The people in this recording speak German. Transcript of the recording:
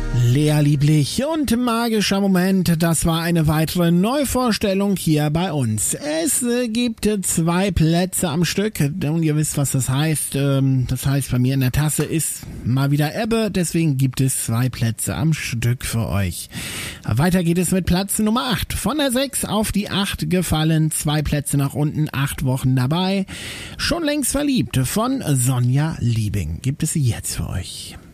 Lea Lieblich und Magischer Moment, das war eine weitere Neuvorstellung hier bei uns. Es gibt 2 Plätze am Stück und ihr wisst, was das heißt. Das heißt, bei mir in der Tasse ist mal wieder Ebbe, deswegen gibt es 2 Plätze am Stück für euch. Weiter geht es mit Platz Nummer 8. Von der 6 auf die 8 gefallen, 2 Plätze nach unten, 8 Wochen dabei. Schon längst verliebt von Sonja Liebing. Gibt es sie jetzt für euch.